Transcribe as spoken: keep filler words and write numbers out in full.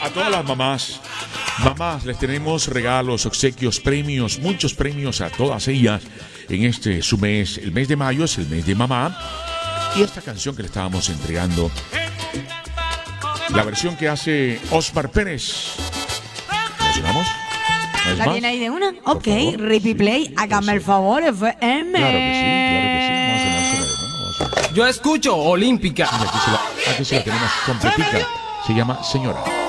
a todas las mamás. Mamás, les tenemos regalos, obsequios, premios, muchos premios a todas ellas en este su mes. El mes de mayo es el mes de mamá. Y esta canción que le estábamos entregando, la versión que hace Osmar Pérez. ¿La sonamos? ¿La tiene ahí de una? Ok, repeat play, hágame el favor, F M. Claro que sí, claro que sí. Vamos a sonársela, ¿no? Vamos a... Yo escucho Olímpica. Aquí se la, aquí se la tenemos completica. Se llama Señora.